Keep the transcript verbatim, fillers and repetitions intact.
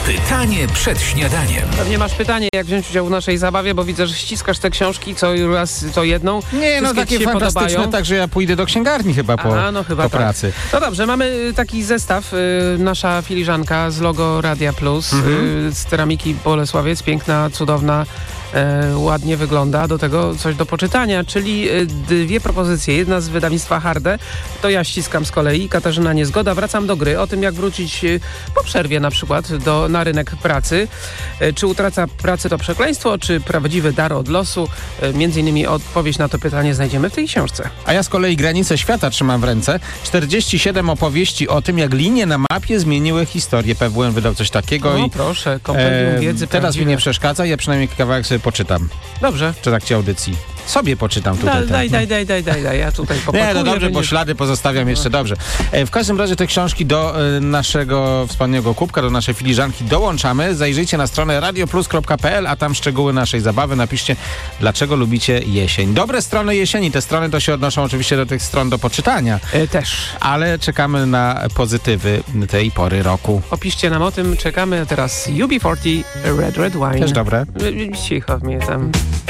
Pytanie przed śniadaniem. Pewnie masz pytanie, jak wziąć udział w naszej zabawie, bo widzę, że ściskasz te książki co raz, co jedną. Nie, no takie fantastyczne, także ja pójdę do księgarni chyba po, Aha, no chyba po tak. pracy. No dobrze, mamy taki zestaw. Y, nasza filiżanka z logo Radia Plus, mhm. y, z ceramiki Bolesławiec, piękna, cudowna. E, ładnie wygląda, do tego coś do poczytania, czyli e, dwie propozycje. Jedna z wydawnictwa Harde, to ja ściskam z kolei, Katarzyna Niezgoda. Wracam do gry, o tym jak wrócić e, po przerwie na przykład do, na rynek pracy. E, czy utraca pracy to przekleństwo, czy prawdziwy dar od losu? E, między innymi odpowiedź na to pytanie znajdziemy w tej książce. A ja z kolei Granice Świata trzymam w ręce. czterdzieści siedem opowieści o tym, jak linie na mapie zmieniły historię. P W N wydał coś takiego. O, i, proszę, kompendium e, wiedzy Teraz prawdziwe. mi nie przeszkadza, ja przynajmniej kawałek sobie poczytam. Dobrze. W trakcie audycji. Sobie poczytam tutaj. Da, daj, daj, daj, daj, daj, daj, ja tutaj popakuję. Nie, no dobrze, bo nie... ślady pozostawiam jeszcze dobrze. E, w każdym razie te książki do e, naszego wspaniałego kubka, do naszej filiżanki dołączamy. Zajrzyjcie na stronę radioplus kropka p l, a tam szczegóły naszej zabawy. Napiszcie, dlaczego lubicie jesień. Dobre strony jesieni. Te strony to się odnoszą oczywiście do tych stron do poczytania. E, też. Ale czekamy na pozytywy tej pory roku. Opiszcie nam o tym, czekamy. Teraz U B czterdzieści Red Red Wine. Też dobre. Cicho mnie tam.